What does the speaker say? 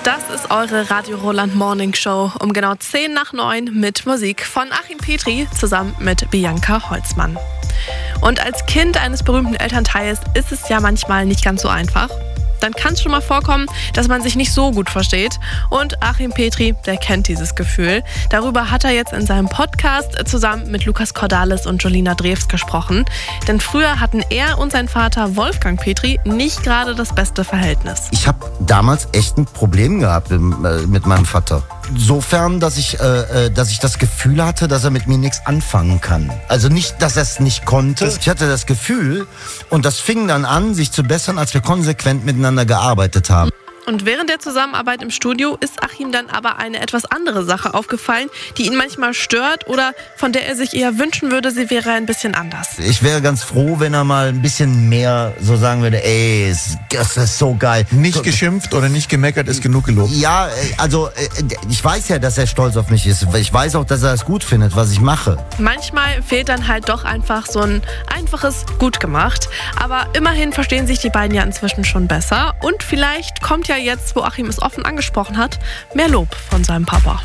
Das ist eure Radio Roland Morning Show um genau 10 nach 9 mit Musik von Achim Petri zusammen mit Bianca Holzmann. Und als Kind eines berühmten Elternteils ist es ja manchmal nicht ganz so einfach. Dann kann es schon mal vorkommen, dass man sich nicht so gut versteht. Und Achim Petri, der kennt dieses Gefühl. Darüber hat er jetzt in seinem Podcast zusammen mit Lukas Cordalis und Jolina Drews gesprochen. Denn früher hatten er und sein Vater Wolfgang Petri nicht gerade das beste Verhältnis. Ich habe damals echt ein Problem gehabt mit meinem Vater. Insofern, dass ich das Gefühl hatte, dass er mit mir nichts anfangen kann. Also nicht, dass er es nicht konnte. Ich hatte das Gefühl, und das fing dann an, sich zu bessern, als wir konsequent miteinander gearbeitet haben. Und während der Zusammenarbeit im Studio ist Achim dann aber eine etwas andere Sache aufgefallen, die ihn manchmal stört oder von der er sich eher wünschen würde, sie wäre ein bisschen anders. Ich wäre ganz froh, wenn er mal ein bisschen mehr so sagen würde, ey, das ist so geil. Nicht geschimpft oder nicht gemeckert, ist genug gelobt. Ja, also ich weiß ja, dass er stolz auf mich ist. Ich weiß auch, dass er es gut findet, was ich mache. Manchmal fehlt dann halt doch einfach so ein einfaches Gut gemacht. Aber immerhin verstehen sich die beiden ja inzwischen schon besser. Und vielleicht kommt ja jetzt, wo Achim es offen angesprochen hat, mehr Lob von seinem Papa.